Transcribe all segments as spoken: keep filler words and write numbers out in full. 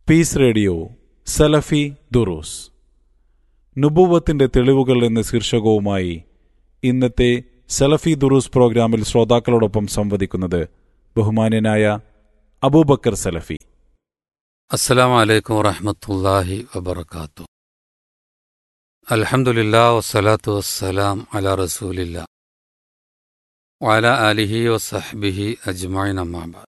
Piece radio സലഫി ദുറൂസ് നുബുവത്തിന്റെ തെളിവുകൾ എന്ന ശീർഷകവുമായി ഇന്നത്തെ സലഫി ദുറൂസ് പ്രോഗ്രാമിൽ ശ്രോതാക്കളോടൊപ്പം സംവദിക്കുന്നത് ബഹുമാന്യനായ അബൂബക്കർ സലഫി. അസ്സലാമു അലൈക്കും വറഹ്മത്തുള്ളാഹി വബറകാതുഹു. അൽഹംദുലില്ലാഹി വസ്സലാത്തു വസ്സലാം അലാ റസൂലില്ലാഹ് വഅലാ ആലിഹി വസഹ്ബിഹി അജ്മഈൻ, അമ്മാ ബഅദ്.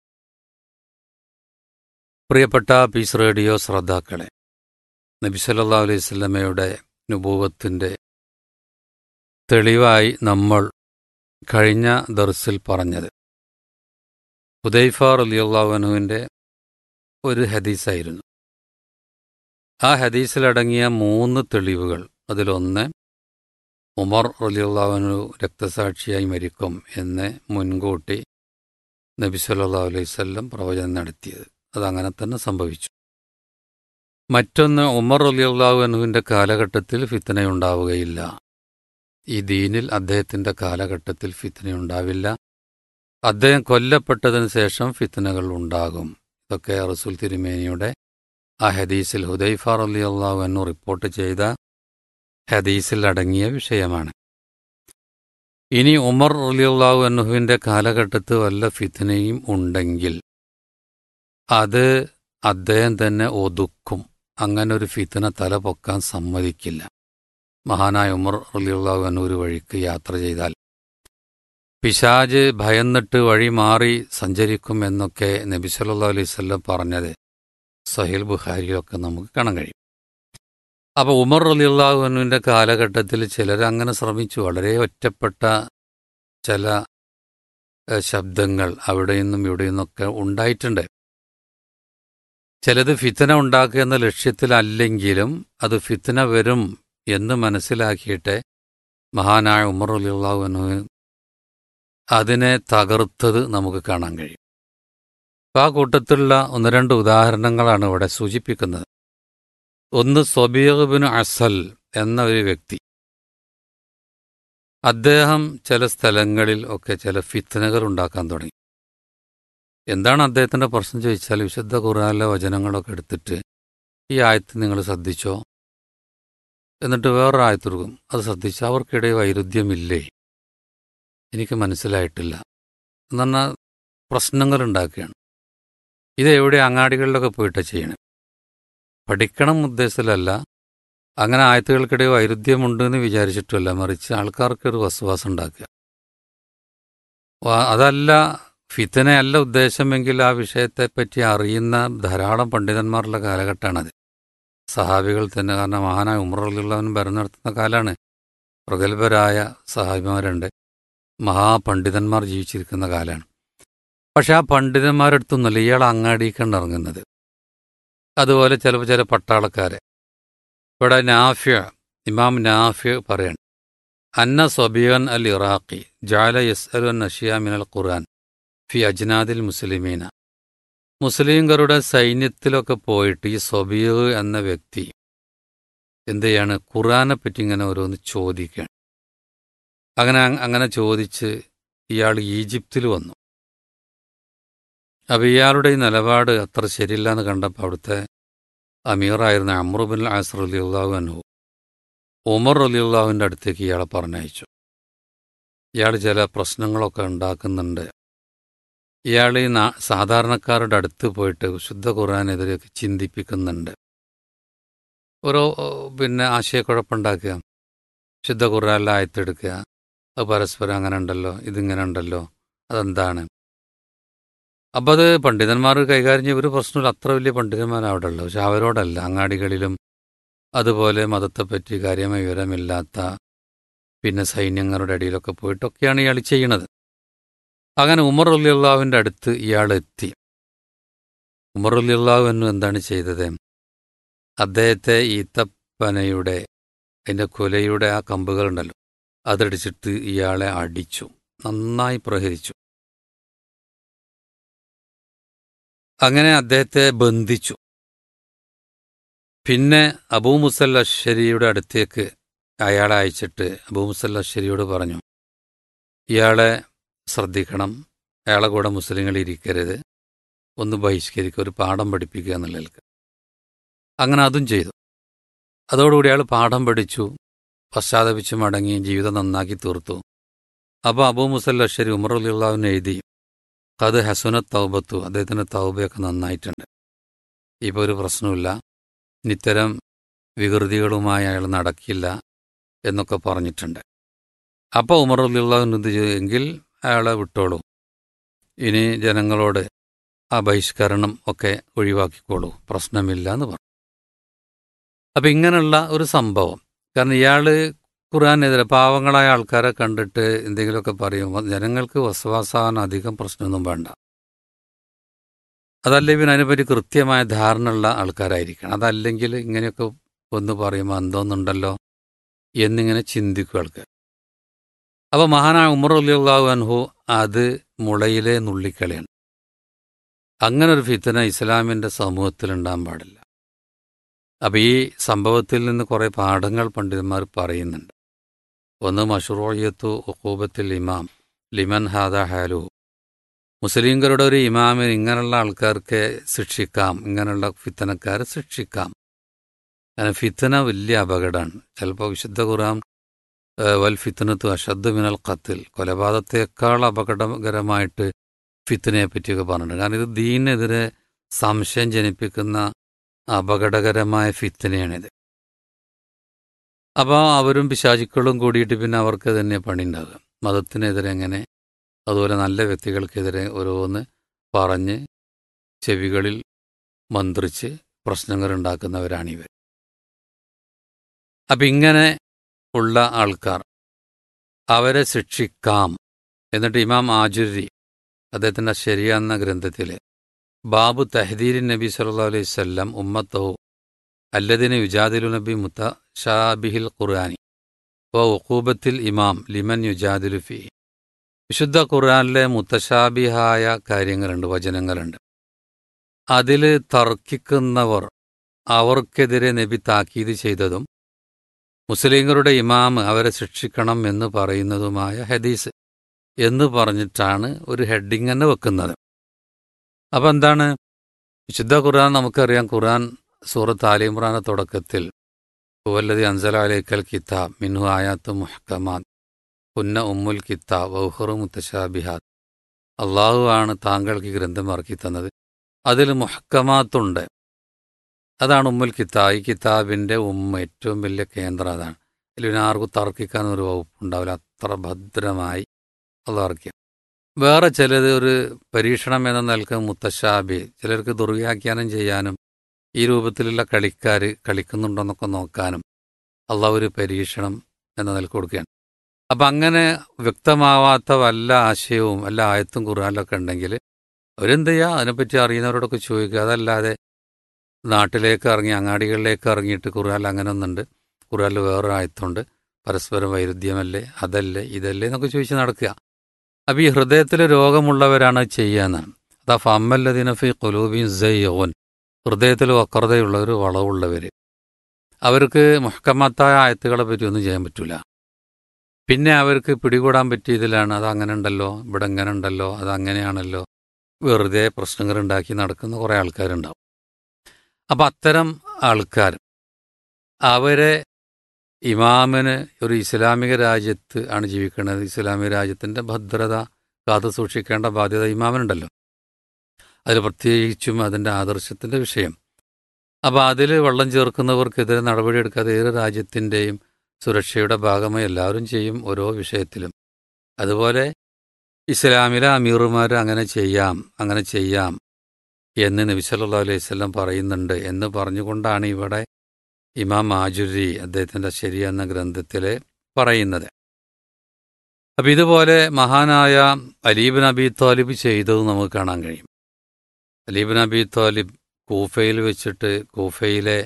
പ്രിയപ്പെട്ട പീസ് റേഡിയോ ശ്രോതാക്കളെ, നബി സല്ലല്ലാഹു അലൈഹി വസല്ലമയുടെ നുബൂവത്തിന്റെ തെളിവായി നമ്മൾ കഴിഞ്ഞ ദർസിൽ പറഞ്ഞത് ഹുദൈഫ റളിയല്ലാഹു അൻഹുവിന്റെ ഒരു ഹദീസായിരുന്നു. ആ ഹദീസിലടങ്ങിയ മൂന്ന് തെളിവുകൾ, അതിലൊന്ന് ഉമർ റളിയല്ലാഹു അൻഹു രക്തസാക്ഷിയായി മരിക്കും എന്ന് മുൻകൂട്ടി നബി സല്ലല്ലാഹു അലൈഹി വസല്ലം പ്രവചനം നടത്തിയത്, അതങ്ങനെ തന്നെ സംഭവിച്ചു. മറ്റൊന്ന്, ഉമർ റളിയല്ലാഹു അൻഹുവിന്റെ കാലഘട്ടത്തിൽ ഫിത്നയുണ്ടാവുകയില്ല, ഈ ദീനിൽ അദ്ദേഹത്തിന്റെ കാലഘട്ടത്തിൽ ഫിത്നയുണ്ടാവില്ല, അദ്ദേഹം കൊല്ലപ്പെട്ടതിന് ശേഷം ഫിത്നകൾ ഉണ്ടാകും. ഇതൊക്കെ റസൂൽ തിരുമേനിയുടെ ആ ഹദീസിൽ ഹുദൈഫ റളിയല്ലാഹു അൻഹു റിപ്പോർട്ട് ചെയ്ത ഹദീസിൽ അടങ്ങിയ വിഷയമാണ്. ഇനി ഉമർ റളിയല്ലാഹു അൻഹുവിന്റെ കാലഘട്ടത്തിൽ വല്ല ഫിത്നയും ഉണ്ടെങ്കിൽ അത് അദ്ദേഹം തന്നെ ഒതുക്കും. അങ്ങനൊരു ഫിത്ന തല പൊക്കാൻ സമ്മതിക്കില്ല. മഹാനായ ഉമർ റളിയല്ലാഹു അൻഹു ഒരു വഴിക്ക് യാത്ര ചെയ്താൽ പിശാച് ഭയന്നിട്ട് വഴി മാറി സഞ്ചരിക്കും എന്നൊക്കെ നബി സല്ലല്ലാഹു അലൈഹി വസല്ലം പറഞ്ഞത് സഹീഹ് ബുഖാരിയിലൊക്കെ നമുക്ക് കാണാൻ കഴിയും. അപ്പോൾ ഉമർ റളിയല്ലാഹു അൻഹുവിന്റെ കാലഘട്ടത്തിൽ ചിലർ അങ്ങനെ ശ്രമിച്ചു. വളരെ ഒറ്റപ്പെട്ട ചില ശബ്ദങ്ങൾ അവിടെ നിന്നും ഇവിടെ നിന്നൊക്കെ ഉണ്ടായിട്ടുണ്ട്. ചിലത് ഫിത്ന ഉണ്ടാക്കുക എന്ന ലക്ഷ്യത്തിലല്ലെങ്കിലും അത് ഫിത്ന വരും എന്ന് മനസ്സിലാക്കിയിട്ട് മഹാനായ ഉമർ റളിയല്ലാഹു അൻഹു അതിനെ തകർത്തത് നമുക്ക് കാണാൻ കഴിയും. അപ്പം ആ കൂട്ടത്തിലുള്ള ഒന്ന് രണ്ട് ഉദാഹരണങ്ങളാണ് ഇവിടെ സൂചിപ്പിക്കുന്നത്. ഒന്ന്, സ്വബീഹ് ബിൻ അസൽ എന്ന ഒരു വ്യക്തി, അദ്ദേഹം ചില സ്ഥലങ്ങളിൽ ഒക്കെ ചില ഫിത്നകൾ ഉണ്ടാക്കാൻ തുടങ്ങി. എന്താണ് അദ്ദേഹത്തിന്റെ പ്രശ്നം ചോദിച്ചാൽ, വിശുദ്ധ ഖുർആനിലെ വചനങ്ങളൊക്കെ എടുത്തിട്ട് ഈ ആയത്ത് നിങ്ങൾ ശ്രദ്ധിച്ചോ, എന്നിട്ട് വേറൊരു ആയത്ത് കൊടുക്കും, അത് ശ്രദ്ധിച്ചോ, അവർക്കിടയിൽ വൈരുദ്ധ്യമില്ലേ, എനിക്ക് മനസ്സിലായിട്ടില്ല എന്ന് പറഞ്ഞാൽ പ്രശ്നങ്ങൾ ഉണ്ടാക്കുകയാണ്. ഇത് എവിടെ അങ്ങാടികളിലൊക്കെ പോയിട്ടാണ് ചെയ്യണം. പഠിക്കണം ഉദ്ദേശത്തിലല്ല, അങ്ങനെ ആയത്തുകൾക്കിടയിൽ വൈരുദ്ധ്യമുണ്ടെന്ന് വിചാരിച്ചിട്ടല്ല, മറിച്ച് ആൾക്കാർക്കൊരു വസ്വാസം ഉണ്ടാക്കുക. അതല്ല, ഫിത്നയല്ല ഉദ്ദേശമെങ്കിൽ ആ വിഷയത്തെപ്പറ്റി അറിയുന്ന ധാരാളം പണ്ഡിതന്മാരുടെ കാലഘട്ടമാണത്. സഹാബികൾ തന്നെ, കാരണം മഹാനായ ഉമർ റളിയല്ലാഹു അൻഹു ഭരണം നടത്തുന്ന കാലമാണ്. പ്രഗത്ഭരായ സഹാബിമാരുണ്ട്, മഹാപണ്ഡിതന്മാർ ജീവിച്ചിരിക്കുന്ന കാലമാണ്. പക്ഷെ ആ പണ്ഡിതന്മാരടുത്തൊന്നുമല്ല ഇയാൾ അങ്ങാടിക്കാണ് ഇറങ്ങുന്നത്. അതുപോലെ ചിലപ്പോൾ ചില പട്ടാളക്കാരെ, ഇവിടെ നാഫിയ, ഇമാം നാഫിയ പറയാണ്, അന്ന സ്വബിയൻ അൽ ഇറാഖി ജഅല യസ്അലു അൻ അഷ്യാ മിനൽ ഖുർആൻ ഫി അജ്നാദിൽ മുസ്ലിമീന. മുസ്ലിംകളുടെ സൈന്യത്തിലൊക്കെ പോയിട്ട് ഈ സ്വബീഹ് എന്ന വ്യക്തി എന്ത് ചെയ്യാണ്, ഖുർആനെ പറ്റി ഇങ്ങനെ ഓരോന്ന് ചോദിക്കുകയാണ്. അങ്ങനെ അങ്ങനെ ചോദിച്ച് ഇയാൾ ഈജിപ്തിൽ വന്നു. അപ്പം ഇയാളുടെ ഈ നിലപാട് അത്ര ശരിയില്ല എന്ന് കണ്ടപ്പോൾ അവിടുത്തെ അമീറായിരുന്ന അംർ ബിൻ ആസ് റളിയല്ലാഹു അൻഹു ഉമർ റളിയല്ലാഹുവിൻ്റെ അടുത്തേക്ക് ഇയാളെ പറഞ്ഞയച്ചു. ഇയാൾ ചില പ്രശ്നങ്ങളൊക്കെ ഉണ്ടാക്കുന്നുണ്ട്, ഇയാൾ ഈ സാധാരണക്കാരുടെ അടുത്ത് പോയിട്ട് ശുദ്ധ ഖുർആനെതിരെയൊക്കെ ചിന്തിപ്പിക്കുന്നുണ്ട്, ഓരോ പിന്നെ ആശയക്കുഴപ്പമുണ്ടാക്കുക, ശുദ്ധ ഖുർആനിലെ ആയത്തെടുക്കുക, അത് പരസ്പരം അങ്ങനെ ഉണ്ടല്ലോ, ഇതിങ്ങനെ ഉണ്ടല്ലോ, അതെന്താണ്. അപ്പം അത് പണ്ഡിതന്മാർ കൈകാര്യം ചെയ്യുന്ന ഒരു പ്രശ്നമില്ല, അത്ര വലിയ പണ്ഡിതന്മാരവിടെ ഉള്ളു. പക്ഷെ അവരോടല്ല, അങ്ങാടികളിലും അതുപോലെ മതത്തെപ്പറ്റി കാര്യമായ വിവരമില്ലാത്ത പിന്നെ സൈന്യങ്ങളുടെ അടിയിലൊക്കെ പോയിട്ടൊക്കെയാണ് ഇയാൾ ചെയ്യണത്. അങ്ങനെ ഉമർ റളിയല്ലാഹുവിൻ്റെ അടുത്ത് ഇയാൾ എത്തി. ഉമർ റളിയല്ലാഹു അൻഹു എന്താണ് ചെയ്തത്, അദ്ദേഹത്തെ ഈത്തപ്പനയുടെ അതിൻ്റെ കുലയുടെ ആ കമ്പുകളുണ്ടല്ലോ അതടിച്ചിട്ട് ഇയാളെ അടിച്ചു, നന്നായി പ്രഹരിച്ചു. അങ്ങനെ അദ്ദേഹത്തെ ബന്ധിച്ചു. പിന്നെ അബൂ മുസൽ അശ്ശരിയുടെ അടുത്തേക്ക് അയാളെ അയച്ചിട്ട് അബൂ മുസൽ അശ്ശരിയോട് പറഞ്ഞു, ഇയാളെ ശ്രദ്ധിക്കണം, അയാളെ കൂടെ മുസ്ലിങ്ങൾ ഇരിക്കരുത്, ഒന്ന് ബഹിഷ്കരിക്കുക, ഒരു പാഠം പഠിപ്പിക്കുക എന്നുള്ളതിൽ. അങ്ങനെ അതും ചെയ്തു. അതോടുകൂടി അയാൾ പാഠം പഠിച്ചു, പശ്ചാത്തപിച്ച് മടങ്ങി ജീവിതം നന്നാക്കി തീർത്തു. അപ്പോൾ അബൂ മുസൽ അശ്ശരി ഉമർ റളിയല്ലാഹുവിന് എഴുതി, ഖദ് ഹസുനത്ത് തൗബത്തു, അദ്ദേഹത്തിൻ്റെ തൗബയൊക്കെ നന്നായിട്ടുണ്ട്, ഇപ്പോൾ ഒരു പ്രശ്നമില്ല, ഇത്തരം വികൃതികളുമായി അയാൾ നടക്കില്ല എന്നൊക്കെ പറഞ്ഞിട്ടുണ്ട്. അപ്പോൾ ഉമർ റളിയല്ലാഹു എന്ത് ചെയ്തു, എങ്കിൽ അയാളെ വിട്ടോളൂ, ഇനി ജനങ്ങളോട് ആ ബഹിഷ്കരണം ഒക്കെ ഒഴിവാക്കിക്കോളൂ, പ്രശ്നമില്ല എന്ന് പറഞ്ഞു. അപ്പം ഇങ്ങനെയുള്ള ഒരു സംഭവം, കാരണം ഇയാൾ ഖുർആനെതിരെ പാവങ്ങളായ ആൾക്കാരെ കണ്ടിട്ട് എന്തെങ്കിലുമൊക്കെ പറയുമ്പോൾ ജനങ്ങൾക്ക് വസ്വാസാൻ അധികം പ്രശ്നമൊന്നും വേണ്ട. അതല്ലെങ്കിൽ പിന്നെ അതിനെപ്പറ്റി കൃത്യമായ ധാരണയുള്ള ആൾക്കാരായിരിക്കണം. അതല്ലെങ്കിൽ ഇങ്ങനെയൊക്കെ ഒന്ന് പറയുമ്പോൾ എന്തോന്നുണ്ടല്ലോ എന്നിങ്ങനെ ചിന്തിക്കും ആൾക്കാർ. അപ്പോൾ മഹാനായ ഉമർ റളിയല്ലാഹു അൻഹു അത് മുളയിലെ നുള്ളിക്കളിയാണ്. അങ്ങനെ ഒരു ഫിത്ന ഇസ്ലാമിൻ്റെ സമൂഹത്തിൽ ഉണ്ടാകാൻ പാടില്ല. അപ്പം ഈ സംഭവത്തിൽ നിന്ന് കുറേ പാഠങ്ങൾ പണ്ഡിതന്മാർ പറയുന്നുണ്ട്. ഒന്ന്, മശ്റൂഇയ്യത്തു ഉഖൂബത്തിൽ ഇമാം ലിമൻ ഹാദ ഹാലു, മുസ്ലിംകളുടെ ഒരു ഇമാമിന് ഇങ്ങനെയുള്ള ആൾക്കാർക്ക് ശിക്ഷിക്കാം, ഇങ്ങനെയുള്ള ഫിത്തനക്കാരെ ശിക്ഷിക്കാം. കാരണം ഫിത്തന വലിയ അപകടമാണ്. ചിലപ്പോൾ വിശുദ്ധ ഖുർആൻ വൽ ഫിത്നത്തു അഷദ്ദു മിനൽ ഖത്ൽ, കൊലപാതകത്തേക്കാൾ അപകടകരമായിട്ട് ഫിത്തനയെ പറ്റിയൊക്കെ പറഞ്ഞിട്ടുണ്ട്. കാരണം ഇത് ദീനെതിരെ സംശയം ജനിപ്പിക്കുന്ന അപകടകരമായ ഫിത്തനയാണിത്. അപ്പോൾ അവരും പിശാചുക്കളും കൂടിയിട്ട് പിന്നെ അവർക്ക് തന്നെ പണി ഉണ്ടാകുക. മതത്തിനെതിരെ എങ്ങനെ, അതുപോലെ നല്ല വ്യക്തികൾക്കെതിരെ ഓരോന്ന് പറഞ്ഞ് ചെവികളിൽ മന്ത്രിച്ച് പ്രശ്നങ്ങൾ ഉണ്ടാക്കുന്നവരാണിവർ. അപ്പം ഇങ്ങനെ ഉള്ള ആൾക്കാർ അവരെ ശിക്ഷിക്കാം. എന്നിട്ട് ഇമാം ആജുരി അദ്ദേഹത്തിൻ്റെ ശരിയ എന്ന ഗ്രന്ഥത്തിൽ ബാബു തഹദീരി നബി സല്ലല്ലാഹു അലൈഹി വസല്ലം ഉമ്മത്തഹു അല്ലദീന യുജാദിലു നബി മുതശാബിഹിൽ ഖുർആനി വ ഉഖൂബത്തിൽ ഇമാം ലിമൻ യുജാദിലു ഫീ. വിശുദ്ധ ഖുർആനിലെ മുതശാബിഹായ കാര്യങ്ങളുണ്ട്, വചനങ്ങളുണ്ട്. അതിൽ തർക്കിക്കുന്നവർ അവർക്കെതിരെ നബി താക്കീത് ചെയ്തതും മുസ്ലിങ്ങളുടെ ഇമാം അവരെ ശിക്ഷിക്കണം എന്ന് പറയുന്നതുമായ ഹദീസ് എന്ന് പറഞ്ഞിട്ടാണ് ഒരു ഹെഡിങ് തന്നെ വെക്കുന്നത്. അപ്പം എന്താണ് വിശുദ്ധ ഖുർആൻ? നമുക്കറിയാം, ഖുർആൻ സൂറത്ത് ആലി ഇംറാന്റെ തുടക്കത്തിൽ ഹുവല്ലദി അൻസല അലൈക്കൽ കിതാബ് മിൻഹു ആയാത്തു മുഹ്കമാത്ത് ഹുന്ന ഉമ്മുൽ കിതാബ് വൗഖറു മുതശാബിഹാത്ത്, അള്ളാഹു ആണ് താങ്കൾക്ക് ഈ ഗ്രന്ഥം ഇറക്കി തന്നത്, അതിൽ മുഹ്കമാത്തുണ്ട്, അതാണ് ഉമ്മുൽ കിതാബ്. ഈ കിതാബിൻ്റെ ഉമ്മ ഏറ്റവും വലിയ കേന്ദ്രം അതാണ്. അതിൽ പിന്നെ ആർക്കും തർക്കിക്കാനൊരു വകുപ്പുണ്ടാവില്ല, അത്ര ഭദ്രമായി അള്ളാഹ് ഇറക്കിയ. വേറെ ചിലത് ഒരു പരീക്ഷണം എന്ന നിലക്ക് മുത്തശാബി, ചിലർക്ക് ദുർവ്യാഖ്യാനം ചെയ്യാനും ഈ രൂപത്തിലുള്ള കളിക്കാർ കളിക്കുന്നുണ്ടോന്നൊക്കെ നോക്കാനും അള്ളാഹ് ഒരു പരീക്ഷണം എന്ന നിലക്ക് കൊടുക്കുകയാണ്. അപ്പം അങ്ങനെ വ്യക്തമാവാത്ത വല്ല ആശയവും വല്ല ആയത്തും ഖുർആനിലൊക്കെ ഉണ്ടെങ്കിൽ അവരെന്ത് ചെയ്യുക, അതിനെപ്പറ്റി അറിയുന്നവരോടൊക്കെ ചോദിക്കുക. അതല്ലാതെ നാട്ടിലേക്ക് ഇറങ്ങി അങ്ങാടികളിലേക്ക് ഇറങ്ങിയിട്ട് ഖുർആനിൽ അങ്ങനെ ഒന്നുണ്ട്, ഖുർആനിൽ വേറൊരു ആയത്തുണ്ട്, പരസ്പരം വൈരുദ്ധ്യമല്ലേ, അതല്ലേ ഇതല്ലേ എന്നൊക്കെ ചോദിച്ച് നടക്കുക. അപ്പം ഈ ഹൃദയത്തിൽ രോഗമുള്ളവരാണ് ചെയ്യാന്നാണ്. അതാ ഫമ്മല്ലദീന ഫീ ഖുലൂബിഹിം സയ്ഗുൻ, ഹൃദയത്തിൽ വക്രതയുള്ളവർ, വളവുള്ളവർ, അവർക്ക് മുഹ്കമത്തായ ആയത്തുകളെ പറ്റി ഒന്നും ചെയ്യാൻ പറ്റില്ല. പിന്നെ അവർക്ക് പിടികൂടാൻ പറ്റിയതിലാണ് അത് അങ്ങനെ ഉണ്ടല്ലോ, ഇവിടെ ഇങ്ങനെ ഉണ്ടല്ലോ, അത് അങ്ങനെയാണല്ലോ, വെറുതെ പ്രശ്നങ്ങൾ ഉണ്ടാക്കി നടക്കുന്ന കുറേ ആൾക്കാരുണ്ടാവും. അപ്പം അത്തരം ആൾക്കാർ അവരെ ഇമാമിന് ഒരു ഇസ്ലാമിക രാജ്യത്ത് ആണ് ജീവിക്കുന്നത്, ഇസ്ലാമിക രാജ്യത്തിൻ്റെ ഭദ്രത കാത്തു സൂക്ഷിക്കേണ്ട ബാധ്യത ഇമാമിനുണ്ടല്ലോ, അതിൽ പ്രത്യേകിച്ചും അതിൻ്റെ ആദർശത്തിൻ്റെ വിഷയം. അപ്പോൾ അതിൽ വെള്ളം ചേർക്കുന്നവർക്കെതിരെ നടപടിയെടുക്കാതെ ഏത് രാജ്യത്തിൻ്റെയും സുരക്ഷയുടെ ഭാഗമായി എല്ലാവരും ചെയ്യും ഓരോ വിഷയത്തിലും. അതുപോലെ ഇസ്ലാമിലെ അമീറുമാർ അങ്ങനെ ചെയ്യാം അങ്ങനെ ചെയ്യാം എന്ന് നബി സല്ലല്ലാഹു അലൈഹി വസല്ലം പറയുന്നുണ്ട് എന്ന് പറഞ്ഞുകൊണ്ടാണ് ഇവിടെ ഇമാം ആജുരി അദ്ദേഹത്തിൻ്റെ ശരിയ എന്ന ഗ്രന്ഥത്തിൽ പറയുന്നത്. അപ്പം ഇതുപോലെ മഹാനായ അലി ഇബ്നു അബീ ത്വാലിബ് ചെയ്തത് നമുക്ക് കാണാൻ കഴിയും. അലി ഇബ്നു അബീ ത്വാലിബ് കൂഫയിൽ വെച്ചിട്ട് കൂഫയിലെ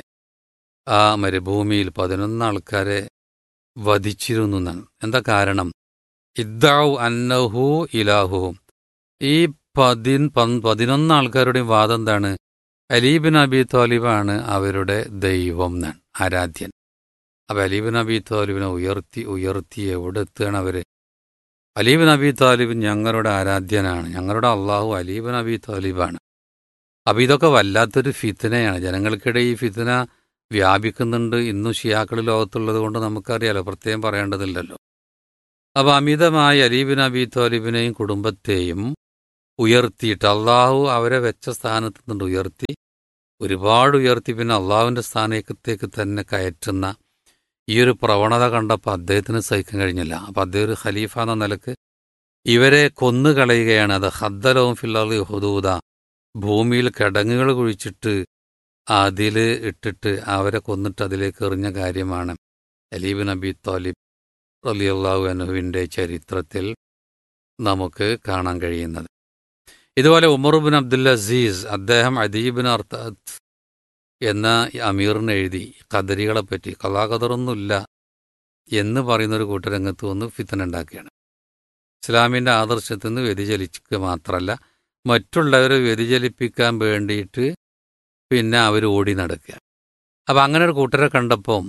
ആ മരുഭൂമിയിൽ പതിനൊന്ന് ആൾക്കാരെ വധിച്ചിരുന്നു എന്നാണ്. എന്താ കാരണം? ഇദ്ദഉ അന്നഹു ഇലാഹു. ഈ പതി പതിനൊന്ന് ആൾക്കാരുടെയും വാദം എന്താണ്? അലി ഇബ്നു അബീ ത്വാലിബാണ് അവരുടെ ദൈവം എന്നാണ്, ആരാധ്യൻ. അപ്പം അലി ഇബ്നു അബീ ത്വാലിബിനെ ഉയർത്തി ഉയർത്തി എവിടെ എത്തുകയാണ് അവർ? അലി ഇബ്നു അബീ ത്വാലിബ് ഞങ്ങളുടെ ആരാധ്യനാണ്, ഞങ്ങളുടെ അള്ളാഹു അലി ഇബ്നു അബീ ത്വാലിബാണ്. അപ്പം ഇതൊക്കെ വല്ലാത്തൊരു ഫിത്നയാണ്. ജനങ്ങൾക്കിടെ ഈ ഫിത്ന വ്യാപിക്കുന്നുണ്ട്. ഇന്നും ഷിയാക്കൾ ലോകത്തുള്ളത് കൊണ്ട് നമുക്കറിയാലോ, പ്രത്യേകം പറയേണ്ടതില്ലല്ലോ. അപ്പോൾ അമിതമായ അലി ബിൻ അബി ത്വാലിബിനെയും കുടുംബത്തെയും ഉയർത്തിയിട്ട് അള്ളാഹു അവരെ വെച്ച സ്ഥാനത്ത് നിന്ന് ഉയർത്തി, ഒരുപാട് ഉയർത്തി, പിന്നെ അള്ളാഹുവിൻ്റെ സ്ഥാനത്തേക്ക് തന്നെ കയറ്റുന്ന ഈ ഒരു പ്രവണത കണ്ടപ്പോൾ അദ്ദേഹത്തിന് സഹിക്കാൻ കഴിഞ്ഞില്ല. അപ്പം അദ്ദേഹം ഒരു ഖലീഫ എന്ന നിലക്ക് ഇവരെ കൊന്നുകളയുകയാണ്. അത് ഹദ്ദലവും ഫില്ലി ഹുദൂദ, ഭൂമിയിൽ കിടങ്ങുകൾ കുഴിച്ചിട്ട് അതിൽ ഇട്ടിട്ട് അവരെ കൊന്നിട്ട് അതിലേക്ക് എറിഞ്ഞ കാര്യമാണ് അലി ബിൻ അബി ത്വാലിബ് റളിയല്ലാഹു അൻഹുവിൻ്റെ ചരിത്രത്തിൽ നമുക്ക് കാണാൻ കഴിയുന്നത്. ഇതുപോലെ ഉമർ ബിൻ അബ്ദുൽ അസീസ്, അദ്ദേഹം അദീബിൻ അർത്തത്ത് എന്ന അമീറിന് എഴുതി ഖദരികളെ പറ്റി ഖലാ ഖദറൊന്നുമില്ല എന്ന് പറയുന്നൊരു കൂട്ടരംഗത്ത് വന്ന് ഫിത്ന ഉണ്ടാക്കുകയാണ്. ഇസ്ലാമിൻ്റെ ആദർശത്തിൽ നിന്ന് വ്യതിചലിക്കുക മാത്രമല്ല, മറ്റുള്ളവരെ വ്യതിചലിപ്പിക്കാൻ വേണ്ടിയിട്ട് പിന്നെ അവർ ഓടി നടക്കുക. അപ്പം അങ്ങനെ ഒരു കൂട്ടരെ കണ്ടപ്പോൾ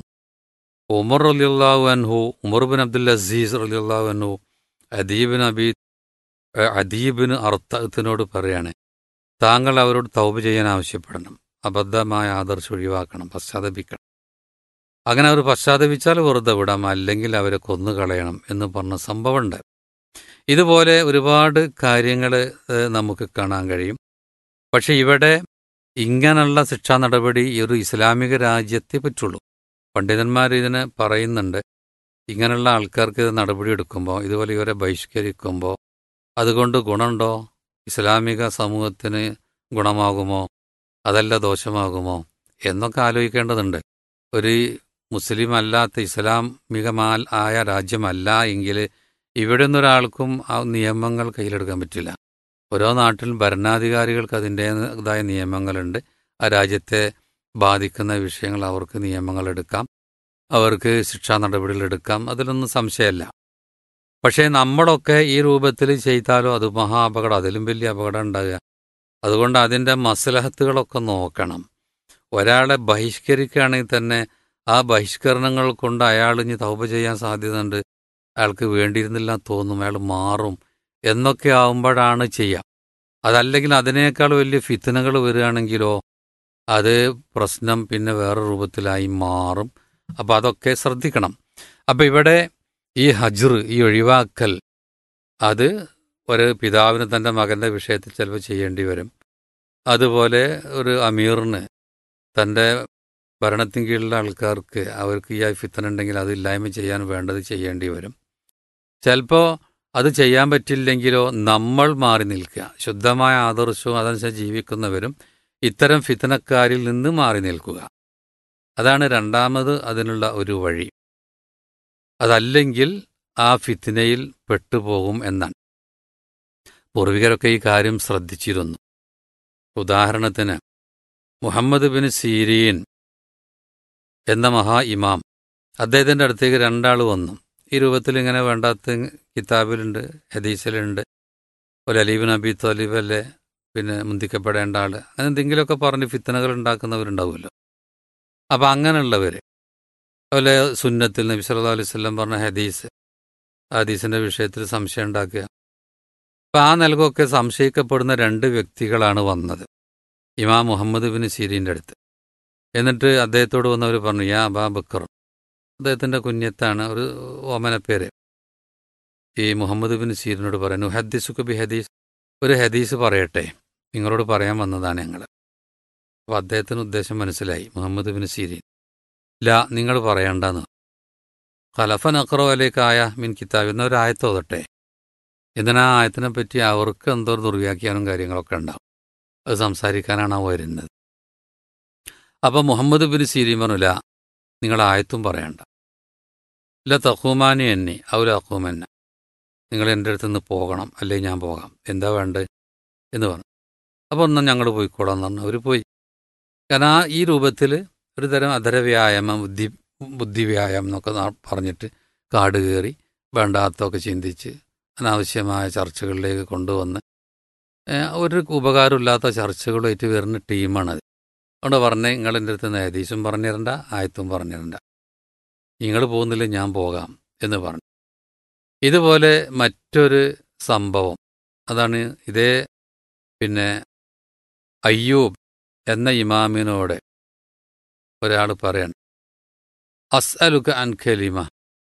ഉമർ റളിയല്ലാഹു അൻഹു, ഉമർ ബിൻ അബ്ദുൽ അസീസ് റളിയല്ലാഹു അൻഹു അദീബിൻ അബി അദീബിന് അർത്തത്തിനോട് പറയാണ്, താങ്കൾ അവരോട് തൗബ ചെയ്യാൻ ആവശ്യപ്പെടണം, അബദ്ധമായ ആദർശം ഒഴിവാക്കണം, പശ്ചാത്തപിക്കണം. അങ്ങനെ അവർ പശ്ചാത്തപിച്ചാൽ വെറുതെ വിടാം, അല്ലെങ്കിൽ അവരെ കൊന്നുകളയണം എന്ന് പറഞ്ഞ സംഭവമുണ്ട്. ഇതുപോലെ ഒരുപാട് കാര്യങ്ങൾ നമുക്ക് കാണാൻ കഴിയും. പക്ഷെ ഇവിടെ ഇങ്ങനെയുള്ള ശിക്ഷാ നടപടി ഈ ഒരു ഇസ്ലാമിക രാജ്യത്തെ പറ്റുള്ളൂ. പണ്ഡിതന്മാർ ഇതിന് പറയുന്നുണ്ട്, ഇങ്ങനെയുള്ള ആൾക്കാർക്ക് ഇത് നടപടി എടുക്കുമ്പോൾ, ഇതുപോലെ ഇവരെ ബഹിഷ്കരിക്കുമ്പോൾ അതുകൊണ്ട് ഗുണമുണ്ടോ? ഇസ്ലാമിക സമൂഹത്തിന് ഗുണമാകുമോ? അതല്ല ദോഷമാകുമോ എന്നൊക്കെ ആലോചിക്കേണ്ടതുണ്ട്. ഒരു മുസ്ലിം അല്ലാത്ത ഇസ്ലാമികമാൽ ആയ രാജ്യമല്ല എങ്കിൽ ഇവിടെ നിന്നൊരാൾക്കും ആ നിയമങ്ങൾ കയ്യിലെടുക്കാൻ പറ്റില്ല. ഓരോ നാട്ടിലും ഭരണാധികാരികൾക്ക് അതിൻ്റേതായ നിയമങ്ങളുണ്ട്. ആ രാജ്യത്തെ ബാധിക്കുന്ന വിഷയങ്ങൾ അവർക്ക് നിയമങ്ങൾ എടുക്കാം, അവർക്ക് ശിക്ഷാ നടപടികൾ എടുക്കാം, അതിലൊന്നും സംശയമല്ല. പക്ഷേ നമ്മളൊക്കെ ഈ രൂപത്തിൽ ചെയ്താലോ അത് മഹാ അപകടം, അതിലും വലിയ അപകടം ഉണ്ടാകുക. അതുകൊണ്ട് അതിൻ്റെ മസ്ലഹത്തുകളൊക്കെ നോക്കണം. ഒരാളെ ബഹിഷ്കരിക്കുകയാണെങ്കിൽ തന്നെ ആ ബഹിഷ്കരണങ്ങൾ കൊണ്ട് അയാൾ ഇനി തൗബ ചെയ്യാൻ സാധ്യതയുണ്ട്, അയാൾക്ക് വേണ്ടിയിരുന്നില്ല തോന്നും, അയാൾ മാറും എന്നൊക്കെ ആവുമ്പോഴാണ് ചെയ്യാം. അതല്ലെങ്കിൽ അതിനേക്കാൾ വലിയ ഫിത്നകൾ വരികയാണെങ്കിലോ അത് പ്രശ്നം പിന്നെ വേറെ രൂപത്തിലായി മാറും. അപ്പം അതൊക്കെ ശ്രദ്ധിക്കണം. അപ്പം ഇവിടെ ഈ ഹജ്ർ, ഈ ഒഴിവാക്കൽ, അത് ഒരു പിതാവിന് തൻ്റെ മകൻ്റെ വിഷയത്തിൽ ചിലപ്പോൾ ചെയ്യേണ്ടി വരും. അതുപോലെ ഒരു അമീറിന് തൻ്റെ ഭരണത്തിന് കീഴിലുള്ള ആൾക്കാർക്ക് അവർക്ക് ഈ ഫിത്ന ഉണ്ടെങ്കിൽ അത് ഇല്ലായ്മ ചെയ്യാൻ വേണ്ടത് ചെയ്യേണ്ടി വരും. ചിലപ്പോൾ അത് ചെയ്യാൻ പറ്റില്ലെങ്കിലോ നമ്മൾ മാറി നിൽക്കുക. ശുദ്ധമായ ആദർശവും അതനുസരിച്ച് ജീവിക്കുന്നവരും ഇത്തരം ഫിത്നക്കാരിൽ നിന്ന് മാറി നിൽക്കുക. അതാണ് രണ്ടാമത് അതിനുള്ള ഒരു വഴി. അതല്ലെങ്കിൽ ആ ഫിത്നയിൽ പെട്ടുപോകും എന്നാണ്. പൂർവികരൊക്കെ ഈ കാര്യം ശ്രദ്ധിച്ചിരുന്നു. ഉദാഹരണത്തിന് മുഹമ്മദ് ബിൻ സീരീൻ എന്ന മഹാ ഇമാം, അദ്ദേഹത്തിൻ്റെ അടുത്തേക്ക് രണ്ടാൾ വന്നു. ഈ രൂപത്തിൽ ഇങ്ങനെ വേണ്ടാത്ത കിതാബിലുണ്ട്, ഹദീസിലുണ്ട്, ഒരു അലി ബിൻ അബി ത്വാലിബ് അല്ലേ പിന്നെ മുന്തിക്കപ്പെടേണ്ട ആൾ, അങ്ങനെ എന്തെങ്കിലുമൊക്കെ പറഞ്ഞ് ഫിത്നകൾ ഉണ്ടാക്കുന്നവരുണ്ടാവുമല്ലോ. അപ്പം അങ്ങനെയുള്ളവർ, അതുപോലെ സുന്നത്തിൽ നബി സല്ലല്ലാഹു അലൈഹി വസല്ലം പറഞ്ഞ ഹദീസ്, ഹദീസിൻ്റെ വിഷയത്തിൽ സംശയം ഉണ്ടാക്കുക. അപ്പം ആ നിലകൊക്കെ സംശയിക്കപ്പെടുന്ന രണ്ട് വ്യക്തികളാണ് വന്നത് ഇമാം മുഹമ്മദ് ബിൻ സീരീൻ്റെ അടുത്ത്. എന്നിട്ട് അദ്ദേഹത്തോട് വന്നവർ പറഞ്ഞു, യാ അബാ ബക്കർ, അദ്ദേഹത്തിൻ്റെ കുഞ്ഞത്താണ്, ഒരു ഓമന പേര്. ഈ മുഹമ്മദ് ബിൻ സീരിനോട് പറയുന്നു, ഹദീസുക്ക് ബി ഹദീസ്, ഒരു ഹദീസ് പറയട്ടെ, നിങ്ങളോട് പറയാൻ വന്നതാണ് ഞങ്ങൾ. അപ്പോൾ അദ്ദേഹത്തിന് ഉദ്ദേശം മനസ്സിലായി. മുഹമ്മദ് ബിൻ സീരീൻ, ലാ, നിങ്ങൾ പറയണ്ടെന്ന്. ഖലഫൻ അഖറോ അലേക്കായ മിൻ കിതാബ് എന്നൊരു ആയത്ത് ഓതട്ടെ. എന്തിനാ ആയത്തിനെ പറ്റി അവർക്ക് എന്തോ ദുർവ്യാഖ്യാനും കാര്യങ്ങളൊക്കെ ഉണ്ടാവും, അത് സംസാരിക്കാനാണ് ആ വരുന്നത്. അപ്പം മുഹമ്മദ് ബിൻ സീരീൻ പറഞ്ഞു, ലാ, നിങ്ങൾ ആയത്തും പറയണ്ട. ഇല്ല തഖൂമാനി എന്നി ഔല അഖൂമന്ന, നിങ്ങൾ എൻ്റെ അടുത്ത് നിന്ന് പോകണം, അല്ലെങ്കിൽ ഞാൻ പോകാം, എന്താ വേണ്ടത് എന്ന് പറഞ്ഞു. അപ്പോൾ ഒന്നും ഞങ്ങൾ പോയിക്കോളാം എന്ന് പറഞ്ഞു. അവർ പോയി. കാരണം ആ ഈ രൂപത്തിൽ ഒരു തരം അധരവ്യായാമം, ബുദ്ധി ബുദ്ധിവ്യായാമം എന്നൊക്കെ പറഞ്ഞിട്ട് കാട് കയറി വേണ്ടാത്തൊക്കെ ചിന്തിച്ച് അനാവശ്യമായ ചർച്ചകളിലേക്ക് കൊണ്ടുവന്ന് ഒരു ഉപകാരമില്ലാത്ത ചർച്ചകളുമായിട്ട് വരുന്ന ടീമാണത്. അതുകൊണ്ട് പറഞ്ഞേ, നിങ്ങൾ എൻ്റെ അടുത്ത് നിന്ന് ഹദീസും പറഞ്ഞു തരണ്ട, ആയത്തും പറഞ്ഞു തരണ്ട, നിങ്ങൾ പോകുന്നില്ല ഞാൻ പോകാം എന്ന് പറഞ്ഞു. ഇതുപോലെ മറ്റൊരു സംഭവം, അതാണ് ഇതേ പിന്നെ അയ്യൂബ് എന്ന ഇമാമിനോട് ഒരാൾ പറയാണ്, അസ്അലുക അൻ കലിമ,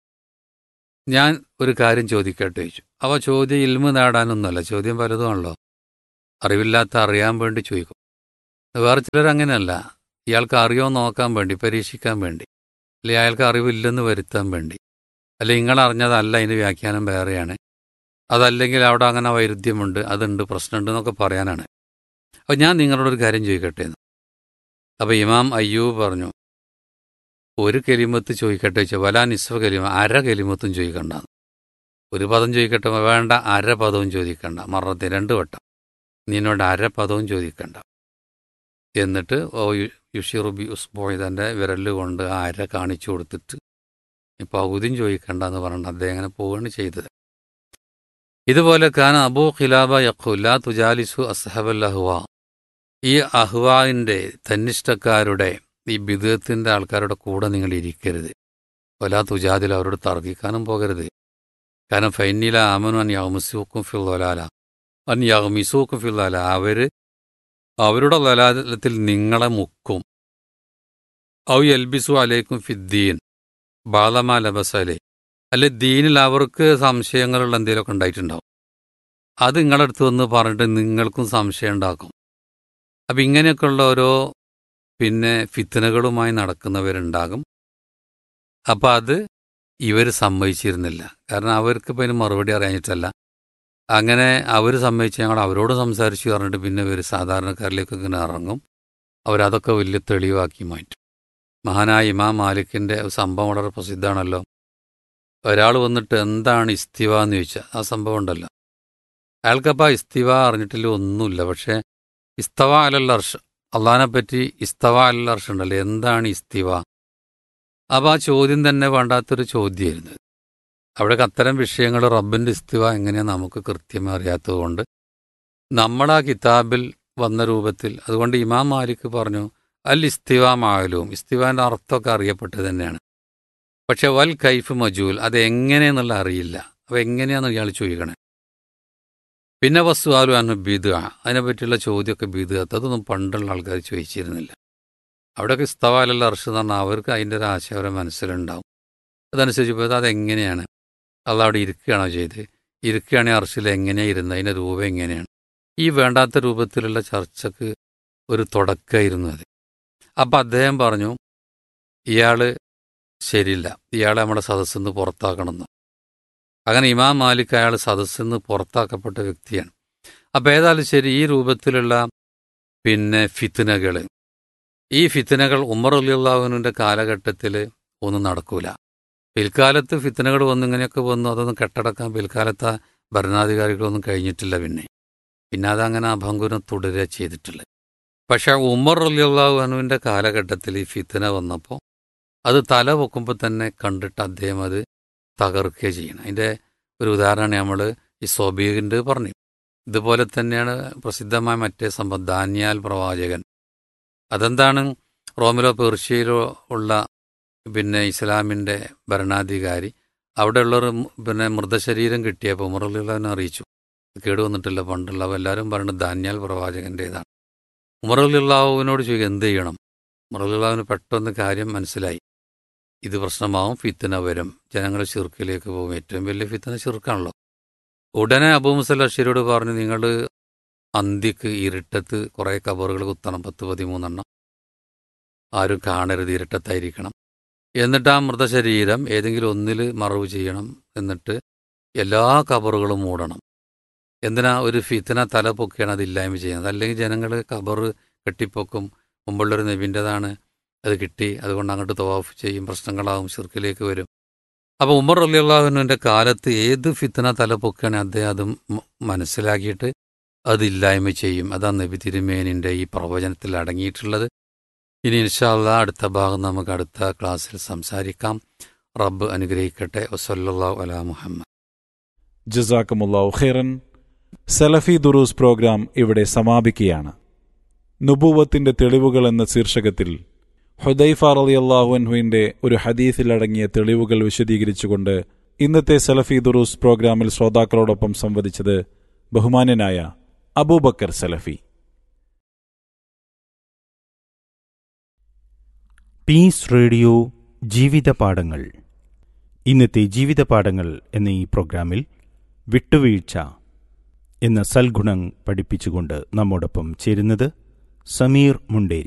ഞാൻ ഒരു കാര്യം ചോദിക്കട്ടെ ചോദിച്ചു. അവ ചോദ്യം ഇൽമു നേടാനൊന്നുമല്ല, ചോദ്യം പലതുമാണല്ലോ, അറിവില്ലാത്ത അറിയാൻ വേണ്ടി ചോദിക്കും. വേറെ ചിലർ അങ്ങനെയല്ല, ഇയാൾക്ക് അറിയോ നോക്കാൻ വേണ്ടി, പരീക്ഷിക്കാൻ വേണ്ടി, അല്ലെങ്കിൽ അയാൾക്ക് അറിവില്ലെന്ന് വരുത്താൻ വേണ്ടി, അല്ലെങ്കിൽ നിങ്ങളറിഞ്ഞതല്ല അതിന് വ്യാഖ്യാനം വേറെയാണ്, അതല്ലെങ്കിൽ അവിടെ അങ്ങനെ വൈരുദ്ധ്യമുണ്ട്, അതുണ്ട്, പ്രശ്നമുണ്ട് എന്നൊക്കെ പറയാനാണ്. അപ്പോൾ ഞാൻ നിങ്ങളോടൊരു കാര്യം ചോദിക്കട്ടെ എന്ന്. അപ്പോൾ ഇമാം അയ്യൂബ് പറഞ്ഞു, ഒരു കലിമത്ത് ചോദിക്കട്ടെ ചോദിച്ചാൽ വലാ നിസ്വ കലിമ, അര കലിമത്തും ചോദിക്കണ്ട. ഒരു പദം ചോദിക്കട്ടെ, വേണ്ട, അര പദവും ചോദിക്കണ്ട, മറത്തെ രണ്ട് വട്ടം, നിന്നോട് അര പദവും ചോദിക്കണ്ട. എന്നിട്ട് ഓ യുഷിറുബി ഉസ്ബോയ് തൻ്റെ വിരല് കൊണ്ട് ആ അര കാണിച്ചു കൊടുത്തിട്ട് പകുതിയും ചോദിക്കണ്ട എന്ന് പറഞ്ഞിട്ട് അദ്ദേഹം അങ്ങനെ പോവുകയാണ് ചെയ്തത്. ഇതുപോലെ കാന അബൂ ഖിലാബ യഖുല തുജാലിസു അസ്ഹബൽ അഹ്വ, ഈ അഹ്വാവിൻ്റെ തന്നിഷ്ടക്കാരുടെ, ഈ ബിദ്അത്തിന്റെ ആൾക്കാരുടെ കൂടെ നിങ്ങൾ ഇരിക്കരുത്. വലാ തുജാദിൽ, അവരോട് തർക്കിക്കാനും പോകരുത്. കാരണം ഫൈനില ആമനു അൻ യഗ്മിസൂക്കും ഫിൽ ദലാല അൻ യഗ്മിസൂക്കും ഫിൽ ദലാല, അവർ അവരുടെ ദലാലത്തിൽ നിങ്ങളെ മുക്കും. ഔ യൽബിസു അലൈക്കും ഫിദ്ദീൻ ബാലമാ ലബസലെ, അല്ലെ ദീനിൽ അവർക്ക് സംശയങ്ങളുള്ള എന്തെങ്കിലുമൊക്കെ ഉണ്ടായിട്ടുണ്ടാവും, അത് നിങ്ങളുടെ അടുത്ത് വന്ന് പറഞ്ഞിട്ട് നിങ്ങൾക്കും സംശയം ഉണ്ടാക്കും. അപ്പം ഇങ്ങനെയൊക്കെയുള്ള ഓരോ പിന്നെ ഫിത്നകളുമായി നടക്കുന്നവരുണ്ടാകും. അപ്പം അത് ഇവർ സമ്മതിച്ചിരുന്നില്ല. കാരണം അവർക്ക് ഇപ്പം അതിന് മറുപടി അറിയാഞ്ഞിട്ടല്ല. അങ്ങനെ അവർ സമ്മതിച്ച് ഞങ്ങൾ അവരോട് സംസാരിച്ച് പറഞ്ഞിട്ട് പിന്നെ ഇവർ സാധാരണക്കാരിലേക്ക് ഇങ്ങനെ ഇറങ്ങും. അവരതൊക്കെ വലിയ തെളിവാക്കി മാറ്റും. മഹാനായ ഇമാം മാലിക്കിൻ്റെ സംഭവം വളരെ പ്രസിദ്ധമാണല്ലോ. ഒരാൾ വന്നിട്ട് എന്താണ് ഇസ്തിവ എന്ന് ചോദിച്ചാൽ ആ സംഭവം ഉണ്ടല്ലോ, അയാൾക്കപ്പോൾ ആ ഇസ്തിവ അറിഞ്ഞിട്ടില്ല, ഒന്നുമില്ല. പക്ഷേ ഇസ്തവ അലൽ അർഷ്, അള്ളാഹിനെ പറ്റി ഇസ്തവ അലൽ അർഷ് ഉണ്ടല്ലോ, എന്താണ് ഇസ്തിവ? അപ്പോൾ ആ ചോദ്യം തന്നെ വേണ്ടാത്തൊരു ചോദ്യമായിരുന്നു. അവിടെയൊക്കെ അത്തരം വിഷയങ്ങൾ റബ്ബിൻ്റെ ഇസ്തിവ എങ്ങനെയാണ് നമുക്ക് കൃത്യമായി അറിയാത്തത് കൊണ്ട് നമ്മളാ കിതാബിൽ വന്ന രൂപത്തിൽ, അതുകൊണ്ട് ഇമാം മാലിക് പറഞ്ഞു അൽ ഇസ്തിവ മാലൂം, ഇസ്തിവാൻ്റെ അർത്ഥമൊക്കെ അറിയപ്പെട്ടത് തന്നെയാണ്. പക്ഷെ വൽ കൈഫ് മജൂൽ, അത് എങ്ങനെയെന്നുള്ള അറിയില്ല. അപ്പോൾ എങ്ങനെയാണെന്ന് ഇയാൾ ചോദിക്കണേ. പിന്നെ വസ്തുവാലു അന്നു ബിദ്, അതിനെപ്പറ്റിയുള്ള ചോദ്യമൊക്കെ ബിദ്, അതൊന്നും പണ്ടുള്ള ആൾക്കാർ ചോദിച്ചിരുന്നില്ല. അവിടെയൊക്കെ ഇസ്തവ അലൽ അർഷ് എന്ന് പറഞ്ഞാൽ അവർക്ക് അതിൻ്റെ ഒരു ആശയം അവരുടെ മനസ്സിലുണ്ടാവും. അതനുസരിച്ച് പോയത് അതെങ്ങനെയാണ്, അത് അവിടെ ഇരിക്കുകയാണോ ചെയ്ത്, ഇരിക്കുകയാണെങ്കിൽ അർഷിൽ എങ്ങനെയാണ് ഇരുന്നത്, അതിൻ്റെ രൂപം എങ്ങനെയാണ്, ഈ വേണ്ടാത്ത രൂപത്തിലുള്ള ചർച്ചക്ക് ഒരു തുടക്കമായിരുന്നു അത്. അപ്പം അദ്ദേഹം പറഞ്ഞു ഇയാൾ ശരിയില്ല, ഇയാളെ നമ്മുടെ സദസ്സിൽ നിന്ന് പുറത്താക്കണമെന്ന്. അങ്ങനെ ഇമാം മാലിക് അയാൾ സദസ്സിൽ നിന്ന് പുറത്താക്കപ്പെട്ട വ്യക്തിയാണ്. അപ്പം ഏതായാലും ശരി, ഈ രൂപത്തിലുള്ള പിന്നെ ഫിത്നകൾ, ഈ ഫിത്നകൾ ഉമർ റളിയല്ലാഹുവിൻ്റെ കാലഘട്ടത്തിൽ ഒന്നും നടക്കൂല. പിൽക്കാലത്ത് ഫിത്നകൾ വന്നു, ഇങ്ങനെയൊക്കെ വന്നു, അതൊന്നും കെട്ടടക്കാൻ പിൽക്കാലത്തെ ഭരണാധികാരികളൊന്നും കഴിഞ്ഞിട്ടില്ല. പിന്നെ പിന്നെ അതങ്ങനെ അഭംഗുരം തുടരുക ചെയ്തിട്ടുള്ളത്. പക്ഷേ ഉമർ റളിയല്ലാഹുവിൻ്റെ കാലഘട്ടത്തിൽ ഈ ഫിത്ന വന്നപ്പോൾ അത് തല പൊക്കുമ്പോൾ തന്നെ കണ്ടിട്ട് അദ്ദേഹം അത് തകർക്കുകയും ചെയ്യണം. അതിൻ്റെ ഒരു ഉദാഹരണം നമ്മൾ ഈ സ്വബീഖിൻ്റെ പറഞ്ഞു. ഇതുപോലെ തന്നെയാണ് പ്രസിദ്ധമായ മറ്റേ സംഭവം ദാനിയാൽ പ്രവാചകൻ. അതെന്താണ്, റോമിലോ പേർഷ്യയിലോ ഉള്ള പിന്നെ ഇസ്ലാമിൻ്റെ ഭരണാധികാരി അവിടെയുള്ളൊരു പിന്നെ മൃതശരീരം കിട്ടിയപ്പോൾ ഉമർ റളിയല്ലാഹുവിനെ അറിയിച്ചു. കേടുവന്നിട്ടില്ല, പണ്ടുള്ള എല്ലാവരും പറയുന്നത് ദാനിയാൽ പ്രവാചകൻ്റേതാണ്. ഉമർ റളിയല്ലാഹുവിനോട് ചോദിക്കുക എന്ത് ചെയ്യണം. ഉമർ റളിയല്ലാഹുവിന് പെട്ടെന്ന് കാര്യം മനസ്സിലായി, ഇത് പ്രശ്നമാവും, ഫിത്ന വരും, ജനങ്ങൾ ശിർക്കിലേക്ക് പോകും. ഏറ്റവും വലിയ ഫിത്ന ശിർക്കാണല്ലോ. ഉടനെ അബൂ മുസൽ അശ്ശരിയോട് പറഞ്ഞു, നിങ്ങൾ അന്തിക്ക് ഇരുട്ടത്ത് കുറേ കബറുകൾ കുത്തണം, പത്ത് പതിമൂന്നെണ്ണം, ആരും കാണരുത്, ഇരുട്ടത്തായിരിക്കണം. എന്നിട്ട് ആ മൃതശരീരം ഏതെങ്കിലും ഒന്നിൽ മറവ് ചെയ്യണം, എന്നിട്ട് എല്ലാ കബറുകളും മൂടണം. എന്തിനാ? ഒരു ഫിത്ന തല പൊക്കിയാണ് അത് ഇല്ലായ്മ ചെയ്യുന്നത്. അല്ലെങ്കിൽ ജനങ്ങൾ കബർ കെട്ടിപ്പൊക്കും, മുമ്പുള്ളൊരു നബിൻ്റെതാണ്, അത് കിട്ടി, അതുകൊണ്ട് അങ്ങോട്ട് തവാഫ് ചെയ്യും, പ്രശ്നങ്ങളാവും, ശിർക്കിലേക്ക് വരും. അപ്പോൾ ഉമർ റളിയല്ലാഹുവിൻ്റെ കാലത്ത് ഏത് ഫിത്ന തല പൊക്കുകയാണെങ്കിൽ അദ്ദേഹം അതും മനസ്സിലാക്കിയിട്ട് അതില്ലായ്മ ചെയ്യും. അതാണ് നബി തിരുമേനിൻ്റെ ഈ പ്രവചനത്തിൽ അടങ്ങിയിട്ടുള്ളത്. ഇനി ഇൻഷാ അല്ലാഹ് അടുത്ത ഭാഗം നമുക്ക് അടുത്ത ക്ലാസ്സിൽ സംസാരിക്കാം. റബ്ബ് അനുഗ്രഹിക്കട്ടെ. വസല്ലല്ലാഹു അലാ മുഹമ്മദ്. ജസാക്കമുല്ലാഹു ഖൈറൻ. സലഫി ദുറൂസ് പ്രോഗ്രാം ഇവിടെ സമാപിക്കുകയാണ്. നുബുവത്തിന്റെ തെളിവുകൾ എന്ന ശീർഷകത്തിൽ ഹുദൈഫ റളിയല്ലാഹു അൻഹുവിന്റെ ഒരു ഹദീസിലടങ്ങിയ തെളിവുകൾ വിശദീകരിച്ചുകൊണ്ട് ഇന്നത്തെ സലഫി ദുറൂസ് പ്രോഗ്രാമിൽ ശ്രോതാക്കളോടൊപ്പം സംവദിച്ചത് ബഹുമാന്യനായ അബൂബക്കർ സലഫി. Piece radio ജീവിതപാഠങ്ങൾ. ഇന്നത്തെ ജീവിതപാഠങ്ങൾ എന്ന ഈ പ്രോഗ്രാമിൽ വിട്ടുവീഴ്ച എന്ന സൽഗുണം പഠിപ്പിച്ചുകൊണ്ട് നമ്മോടൊപ്പം ചേരുന്നത് സമീർ മുണ്ടേരി.